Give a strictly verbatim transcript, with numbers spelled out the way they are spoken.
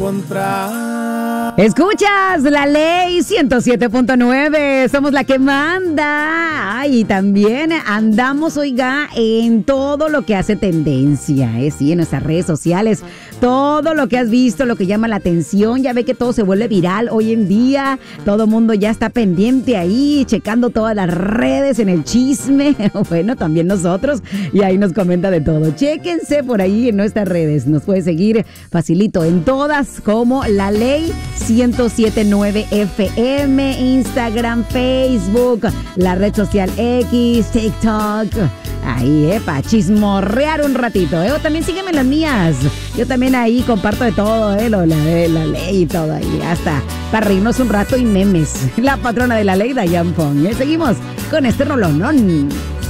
encontrar. Escuchas la ley ciento siete punto nueve, somos la que manda. Ay, y también andamos, oiga, en todo lo que hace tendencia, ¿eh? Sí, en nuestras redes sociales, todo lo que has visto, lo que llama la atención, ya ve que todo se vuelve viral hoy en día, todo el mundo ya está pendiente ahí, checando todas las redes en el chisme, bueno, también nosotros, y ahí nos comenta de todo. Chéquense por ahí en nuestras redes, nos puede seguir facilito en todas como la ley ciento siete punto nueve F M, Instagram, Facebook, la red social X, TikTok. Ahí, eh, para chismorrear un ratito, eh. O también sígueme en las mías. Yo también ahí comparto de todo, eh, lo, la, la ley y todo ahí. Hasta para reírnos un rato y memes. La patrona de la ley, Dayan Fong, eh. Seguimos con este rolonón.